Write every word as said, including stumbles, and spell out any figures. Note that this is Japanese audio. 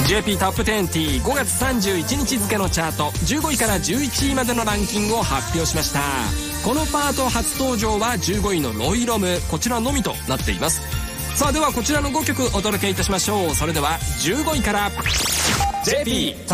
ジェーピー トップじゅうティーごがつさんじゅういちにち付のチャートじゅうごいからじゅういちいまでのランキングを発表しました。このパート初登場はじゅうごいのロイロム、こちらのみとなっています。さあではこちらのごきょくお届けいたしましょう。それではじゅうごいから ジェーピー